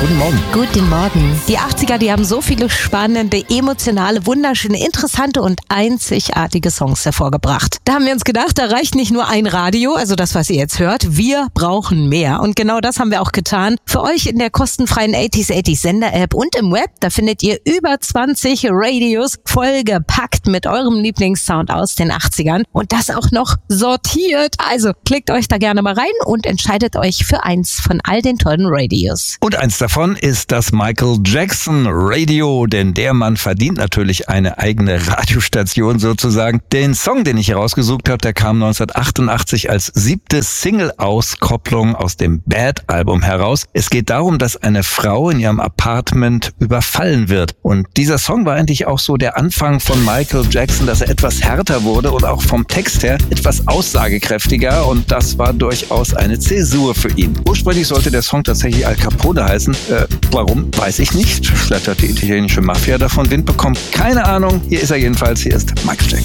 Guten Morgen. Guten Morgen. Die 80er, die haben so viele spannende, emotionale, wunderschöne, interessante und einzigartige Songs hervorgebracht. Da haben wir uns gedacht, da reicht nicht nur ein Radio, also das, was ihr jetzt hört. Wir brauchen mehr. Und genau das haben wir auch getan. Für euch in der kostenfreien 80s Sender-App und im Web, da findet ihr über 20 Radios vollgepackt mit eurem Lieblingssound aus den 80ern. Und das auch noch sortiert. Also klickt euch da gerne mal rein und entscheidet euch für eins von all den tollen Radios. Und eins davon ist das Michael Jackson Radio, denn der Mann verdient natürlich eine eigene Radiostation sozusagen. Den Song, den ich hier rausgesucht habe, der kam 1988 als 7. Single-Auskopplung aus dem Bad-Album heraus. Es geht darum, dass eine Frau in ihrem Apartment überfallen wird. Und dieser Song war eigentlich auch so der Anfang von Michael Jackson, dass er etwas härter wurde und auch vom Text her etwas aussagekräftiger. Und das war durchaus eine Zäsur für ihn. Ursprünglich sollte der Song tatsächlich Al Capone heißen. Warum, weiß ich nicht. Vielleicht hat die italienische Mafia davon Wind bekommen. Keine Ahnung. Hier ist er jedenfalls. Hier ist Michael Jackson.